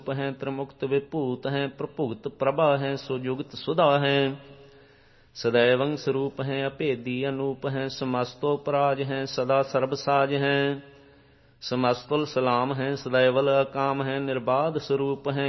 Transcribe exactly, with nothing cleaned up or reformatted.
ਹੈ ਤ੍ਰਿਮੁਕਤ ਵਿਭੂਤ ਹੈ ਪ੍ਰਭੁਗਤ ਪ੍ਰਭਾ ਹੈ ਸੋ ਜੁਗਤ ਸੁਧਾ ਹੈ ਸदैवं ਸਰੂਪ ਹੈ ਅਭੇਦੀ ਅਨੂਪ ਹੈ ਸਮਸਤੋ ਪਰਾਜ ਹੈ ਸਦਾ ਸਰਬ ਸਾਜ ਹੈ ਸਮਸਤੁਲ ਸਲਾਮ ਹੈ ਸदैवल ਅਕਾਮ ਹੈ ਨਿਰਬਾਧ ਸਰੂਪ ਹੈ